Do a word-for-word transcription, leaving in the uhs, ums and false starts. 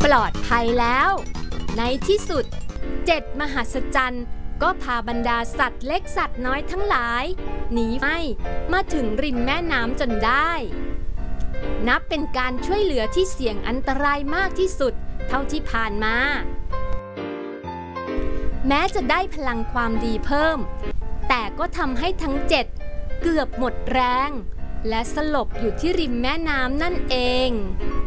ปลอดภัยแล้วในที่สุดเจ็ดมหัศจรรย์ก็พาบรรดาสัตว์เล็กสัตว์น้อยทั้งหลายหนีไปมาถึงริมแม่น้ำจนได้นับเป็นการช่วยเหลือที่เสี่ยงอันตรายมากที่สุดเท่าที่ผ่านมาแม้จะได้พลังความดีเพิ่มแต่ก็ทำให้ทั้งเจ็ดเกือบหมดแรงและสลบอยู่ที่ริมแม่น้ำนั่นเอง